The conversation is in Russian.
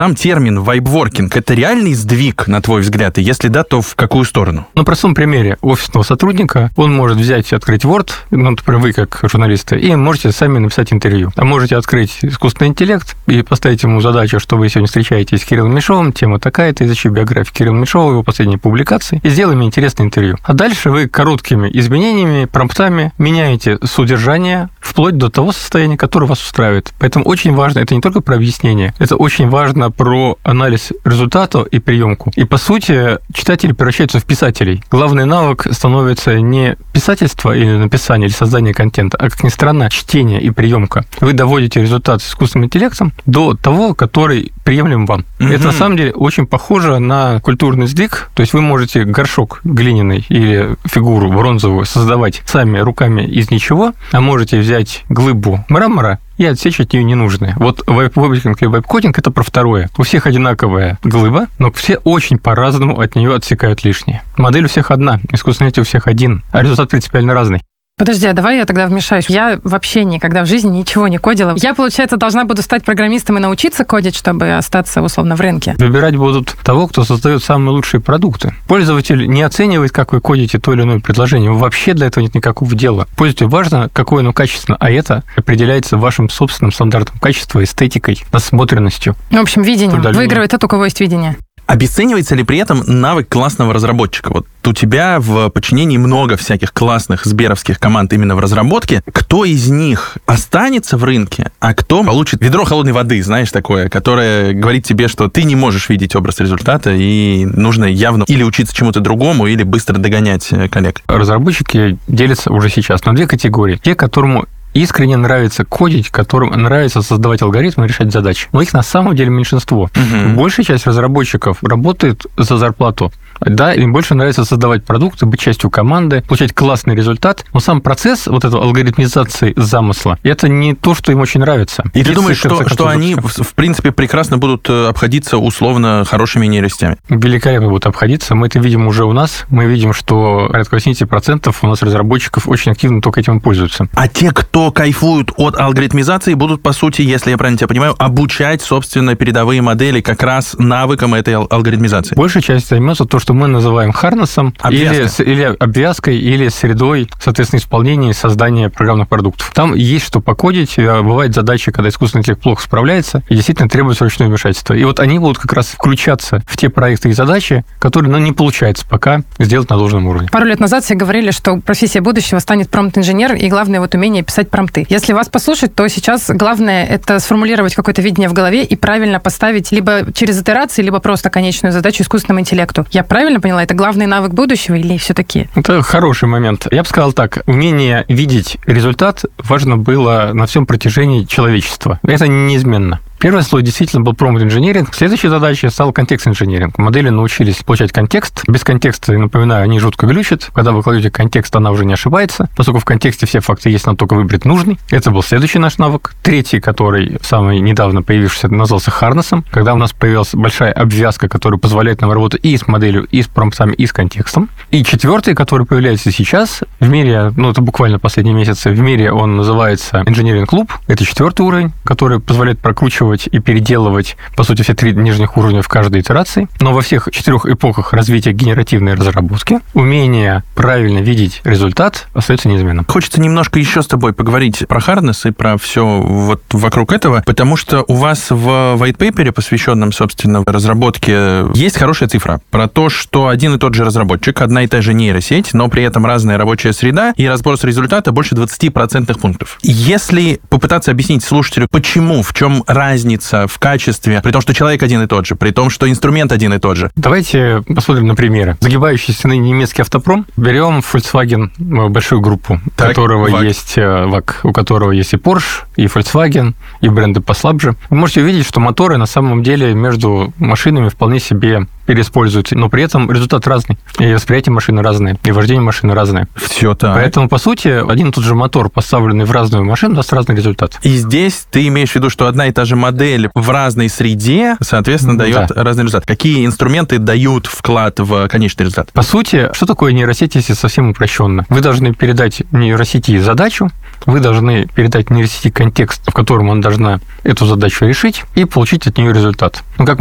Сам термин вайбворкинг – это реальный сдвиг, на твой взгляд? И если да, то в какую сторону? На простом примере офисного сотрудника он может взять и открыть Word, например, вы как журналисты, и можете сами написать интервью. А можете открыть искусственный интеллект и поставить ему задачу, что вы сегодня встречаетесь с Кириллом Меньшовым, тема такая-то, изучи биографию Кирилла Меньшова, его последние публикации, и сделай мне интересное интервью. А дальше вы короткими изменениями, промптами меняете содержание вплоть до того состояния, которое вас устраивает. Поэтому очень важно, это не только про объяснение, это очень важно про анализ результата и приемку. И, по сути, читатели превращаются в писателей. Главный навык становится не писательство или написание, или создание контента, а, как ни странно, чтение и приемка. Вы доводите результат с искусственным интеллектом до того, который приемлем вам. Это, на самом деле, очень похоже на культурный сдвиг. То есть вы можете горшок глиняный или фигуру бронзовую создавать сами руками из ничего, а можете взять глыбу мрамора и отсечь от нее ненужное. Вот вайбворкинг и вайбкодинг – это про второе. У всех одинаковая глыба, но все очень по-разному от нее отсекают лишнее. Модель у всех одна, искусственный интеллект у всех один, а результат принципиально разный. Подожди, а давай я тогда вмешаюсь. Я вообще никогда в жизни ничего не кодила. Я, получается, должна буду стать программистом и научиться кодить, чтобы остаться, условно, в рынке. Выбирать будут того, кто создает самые лучшие продукты. Пользователь не оценивает, как вы кодите то или иное предложение. Вообще для этого нет никакого дела. Пользователю важно, какое оно качественно, а это определяется вашим собственным стандартом качества, эстетикой, насмотренностью. В общем, видением. Выигрывает тот, у кого есть видение. Обесценивается ли при этом навык классного разработчика? Вот у тебя в подчинении много всяких классных сберовских команд именно в разработке. Кто из них останется в рынке, а кто получит ведро холодной воды, знаешь, такое, которое говорит тебе, что ты не можешь видеть образ результата, и нужно явно или учиться чему-то другому, или быстро догонять коллег? Разработчики делятся уже сейчас на две категории. Те, которому искренне нравится кодить, которым нравится создавать алгоритмы и решать задачи. Но их на самом деле меньшинство. Большая часть разработчиков работает за зарплату. Да, им больше нравится создавать продукты, быть частью команды, получать классный результат. Но сам процесс вот этого алгоритмизации замысла, это не то, что им очень нравится. И ты думаешь, что они, в принципе, прекрасно будут обходиться условно хорошими нейросетями? Великолепно будут обходиться. Мы это видим уже у нас. Мы видим, что порядка 80% у нас разработчиков очень активно только этим пользуются. А те, кто кайфуют от алгоритмизации, будут, по сути, если я правильно тебя понимаю, обучать, собственно, передовые модели как раз навыкам этой алгоритмизации? Большая часть займется то, что мы называем харнесом, или обвязкой, или средой, соответственно, исполнения и создания программных продуктов. Там есть что покодить. Бывают задачи, когда искусственный интеллект плохо справляется, и действительно требуется ручное вмешательство. И вот они будут как раз включаться в те проекты и задачи, которые, не получается пока сделать на должном уровне. Пару лет назад все говорили, что профессия будущего станет промпт-инженер, и главное вот умение писать промпты. Если вас послушать, то сейчас главное это сформулировать какое-то видение в голове и правильно поставить либо через итерации, либо просто конечную задачу искусственному интеллекту. Я правильно поняла, это главный навык будущего или все-таки? Это хороший момент. Я бы сказал так, умение видеть результат важно было на всем протяжении человечества. Это неизменно. Первый слой действительно был промпт-инженеринг. Следующая задача стала контекст-инженеринг. Модели научились получать контекст. Без контекста, напоминаю, они жутко глючат. Когда вы кладете контекст, она уже не ошибается. Поскольку в контексте все факты есть, надо только выбрать нужный. Это был следующий наш навык. Третий, который самый недавно появившийся, назывался харнесом. Когда у нас появилась большая обвязка, которая позволяет нам работать и с моделью, и с промптами, и с контекстом. И четвертый, который появляется сейчас в мире, это буквально последние месяцы, в мире он называется инженеринг-клуб. Это четвертый уровень, который позволяет прокручивать и переделывать, по сути, все 3 нижних уровня в каждой итерации. Но во всех 4 эпохах развития генеративной разработки умение правильно видеть результат остается неизменным. Хочется немножко еще с тобой поговорить про hardness и про все вот вокруг этого, потому что у вас в white paper, посвященном, собственно, разработке, есть хорошая цифра про то, что один и тот же разработчик, одна и та же нейросеть, но при этом разная рабочая среда и разброс результата больше 20% пунктов. Если попытаться объяснить слушателю, почему, в чем разница в качестве, при том, что человек один и тот же, при том, что инструмент один и тот же. Давайте посмотрим на примеры. Загибающийся ныне немецкий автопром. Берем Volkswagen, большую группу, у которого есть ВАГ, у которого есть и Porsche, и Volkswagen, и бренды послабже. Вы можете увидеть, что моторы на самом деле между машинами вполне себе переиспользуются, но при этом результат разный. И восприятие машины разное, и вождение машины разное. Все так. Поэтому, по сути, один и тот же мотор, поставленный в разную машину, даст разный результат. И здесь ты имеешь в виду, что одна и та же модель в разной среде, соответственно, дает разный результат. Какие инструменты дают вклад в конечный результат? По сути, что такое нейросеть, если совсем упрощенно? Вы должны передать нейросети задачу, вы должны передать нейросети контекст, в котором она должна эту задачу решить, и получить от нее результат. Ну, как